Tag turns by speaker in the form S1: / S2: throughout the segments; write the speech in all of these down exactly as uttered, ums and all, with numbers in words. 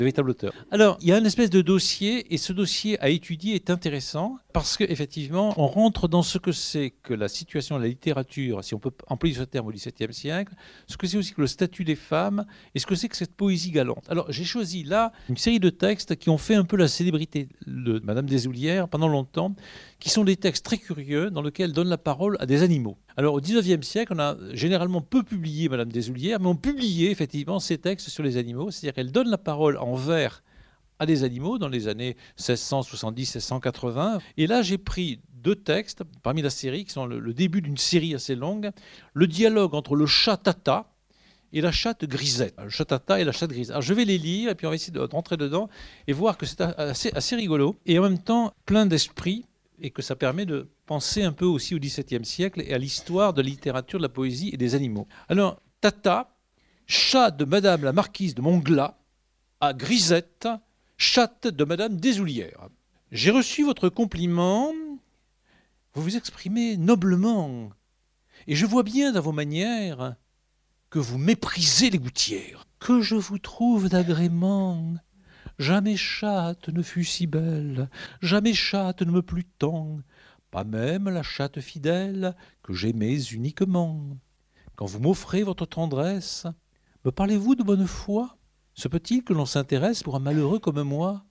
S1: véritable auteur. Alors, il y a une espèce de dossier, et ce dossier à étudier est intéressant parce qu'effectivement, on rentre dans ce que c'est que la situation de la littérature, si on peut employer ce terme au dix-septième siècle, ce que c'est aussi que le statut des femmes, et ce que c'est que cette poésie galante. Alors, j'ai choisi là une série de textes qui ont fait un peu la célébrité de Madame Deshoulières pendant longtemps, qui sont des textes très curieux dans lesquels elle donne la parole à des animaux. Alors, au dix-neuvième siècle, on a généralement peu publié Madame Deshoulières, mais on publiait effectivement ces textes sur les animaux, c'est-à-dire qu'elle donne la parole en vers à des animaux dans les années seize cent soixante-dix à seize cent quatre-vingts. Et là, j'ai pris deux textes parmi la série, qui sont le, le début d'une série assez longue, le dialogue entre le chat Tata et la chatte Grisette. Le chat Tata et la chatte Grisette. Alors, je vais les lire, et puis on va essayer de rentrer dedans, et voir que c'est assez, assez rigolo, et en même temps plein d'esprit, et que ça permet de penser un peu aussi au dix-septième siècle et à l'histoire de la littérature, de la poésie et des animaux. Alors, Tata, chat de Madame la Marquise de Montglat, à Grisette, chatte de Madame Deshoulières. J'ai reçu votre compliment, vous vous exprimez noblement, et je vois bien dans vos manières que vous méprisez les gouttières. Que je vous trouve d'agrément, jamais chatte ne fut si belle, jamais chatte ne me plut tant, pas même la chatte fidèle que j'aimais uniquement. Quand vous m'offrez votre tendresse, me parlez-vous de bonne foi? Se peut-il que l'on s'intéresse pour un malheureux comme moi?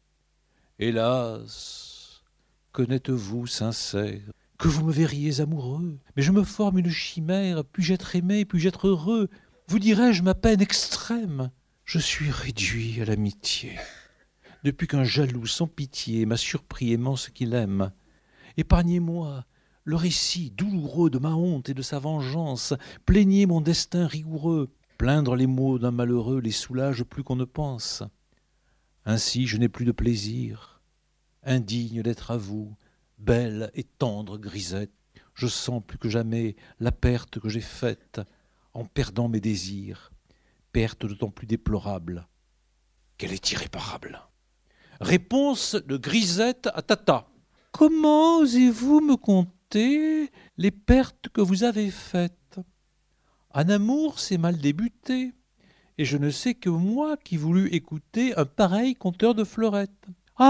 S1: Hélas, que n'êtes-vous sincère, que vous me verriez amoureux, mais je me forme une chimère, puis-je être aimé, puis-je être heureux? Vous dirais-je ma peine extrême? Je suis réduit à l'amitié, depuis qu'un jaloux sans pitié m'a surpris aimant ce qu'il aime. Épargnez-moi le récit douloureux de ma honte et de sa vengeance, plaignez mon destin rigoureux. Plaindre les maux d'un malheureux les soulage plus qu'on ne pense. Ainsi je n'ai plus de plaisir, indigne d'être à vous, belle et tendre Grisette. Je sens plus que jamais la perte que j'ai faite en perdant mes désirs, perte d'autant plus déplorable qu'elle est irréparable. Réponse de Grisette à Tata. Comment osez-vous me conter les pertes que vous avez faites? En amour, c'est mal débuté, et je ne sais que moi qui voulus écouter un pareil conteur de fleurettes.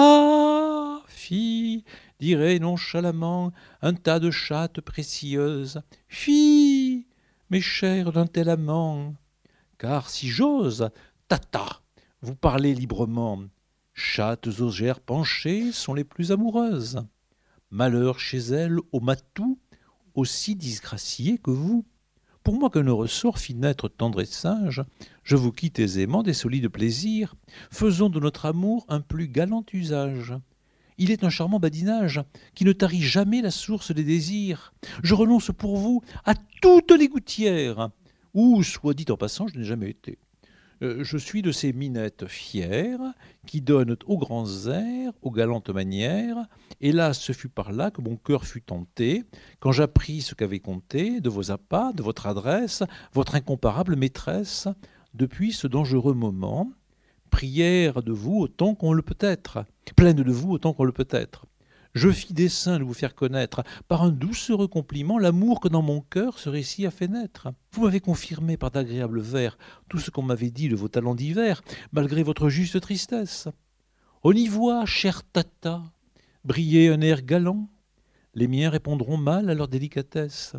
S1: Ah, fille, dirait nonchalamment un tas de chattes précieuses, fille, mes chères d'un tel amant, car si j'ose, Tata, vous parler librement, chattes aux gers penchées sont les plus amoureuses. Malheur chez elles au matou, aussi disgracié que vous. Pour moi qu'un ressort fit naître tendre et sage, je vous quitte aisément des solides plaisirs. Faisons de notre amour un plus galant usage. Il est un charmant badinage qui ne tarit jamais la source des désirs. Je renonce pour vous à toutes les gouttières, où, soit dit en passant, je n'ai jamais été. Euh, je suis de ces minettes fières qui donnent aux grands airs, aux galantes manières. Hélas, ce fut par là que mon cœur fut tenté, quand j'appris ce qu'avait compté de vos appas, de votre adresse, votre incomparable maîtresse, depuis ce dangereux moment. Prière de vous autant qu'on le peut être, pleine de vous autant qu'on le peut être. Je fis dessein de vous faire connaître, par un doucereux compliment, l'amour que dans mon cœur ce récit a fait naître. Vous m'avez confirmé par d'agréables vers tout ce qu'on m'avait dit de vos talents divers, malgré votre juste tristesse. On y voit, chère Tata, briller un air galant. Les miens répondront mal à leur délicatesse.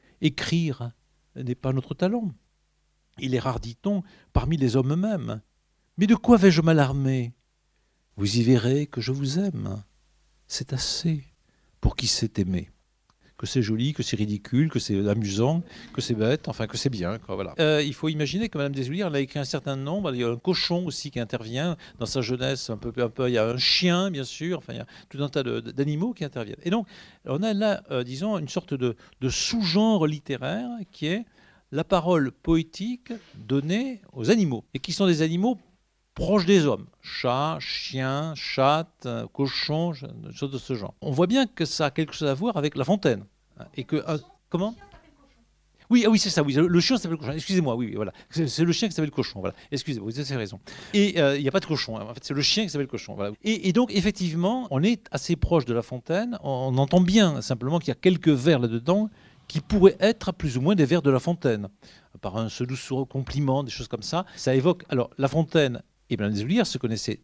S1: Écrire n'est pas notre talent. Il est rare, dit-on, parmi les hommes mêmes. Mais de quoi vais-je m'alarmer? Vous y verrez que je vous aime. C'est assez pour qui sait aimer. Que c'est joli, que c'est ridicule, que c'est amusant, que c'est bête, enfin que c'est bien, quoi, voilà. Euh, il faut imaginer que Madame Deshoulières, elle a écrit un certain nombre. Il y a un cochon aussi qui intervient dans sa jeunesse, un peu, un peu. Il y a un chien, bien sûr. Enfin, il y a tout un tas de, d'animaux qui interviennent. Et donc, on a là, euh, disons, une sorte de, de sous-genre littéraire qui est la parole poétique donnée aux animaux, et qui sont des animaux proches des hommes, chat, chien, chatte, cochon, des choses de ce genre. On voit bien que ça a quelque chose à voir avec La Fontaine. Et que, euh, comment ? Oui, ah oui, c'est ça, oui, le chien s'appelle le cochon. Excusez-moi, oui, voilà. C'est, c'est le chien qui s'appelle le cochon, voilà. Excusez-moi, vous avez raison. Et il euh, n'y a pas de cochon, hein. En fait, c'est le chien qui s'appelle le cochon, voilà. Et, et donc, effectivement, on est assez proche de La Fontaine. On, on entend bien, simplement, qu'il y a quelques vers là-dedans qui pourraient être plus ou moins des vers de La Fontaine. Par un ce doucereux compliment, des choses comme ça. Ça évoque, alors, La Fontaine Et Madame Desoulières se connaissait